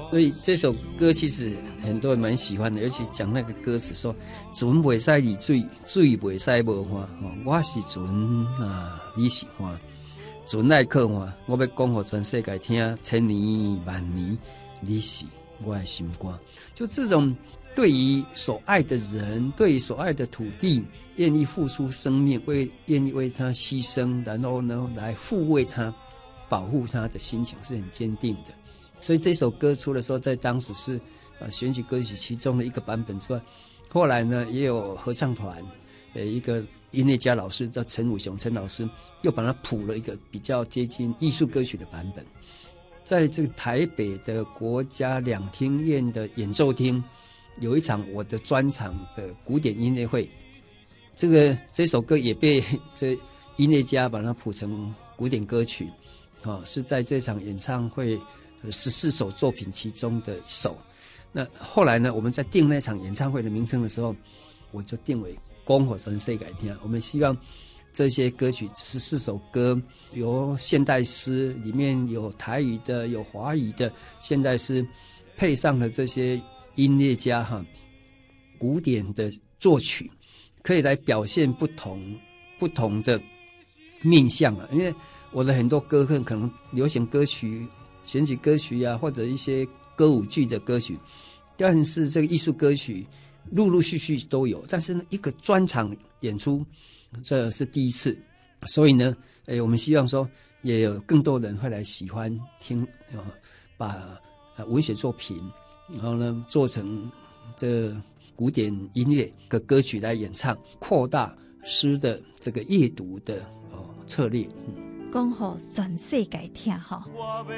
所以这首歌其实很多人蛮喜欢的，尤其讲那个歌词说船袂使离水，水袂使无花，我是船啊，你是花，船爱靠岸，我要讲给全世界听，千年万年你是我的心肝。就这种对于所爱的人，对于所爱的土地，愿意付出生命，愿意为他牺牲，然后呢来护卫他，保护他的心情是很坚定的。所以这首歌除了说在当时是选举歌曲其中的一个版本之外，后来呢也有合唱团，一个音乐家老师叫陈武雄陈老师，又把它谱了一个比较接近艺术歌曲的版本。在这个台北的国家两厅院的演奏厅，有一场我的专场的古典音乐会，这首歌也被这音乐家把它谱成古典歌曲，是在这场演唱会14首作品其中的一首。那后来呢，我们在定那场演唱会的名称的时候，我就定为讲给全世界听。我们希望这些歌曲14首歌，由现代诗里面有台语的，有华语的现代诗，配上了这些音乐家古典的作曲，可以来表现不同的面向啊。因为我的很多歌可能流行歌曲、选举歌曲啊，或者一些歌舞剧的歌曲，但是这个艺术歌曲陆陆续续都有，但是呢，一个专场演出这是第一次，所以呢，我们希望说也有更多人会来喜欢听把文学作品，然后呢做成这古典音乐的歌曲来演唱，扩大诗的这个阅读的策略。 讲给全世界听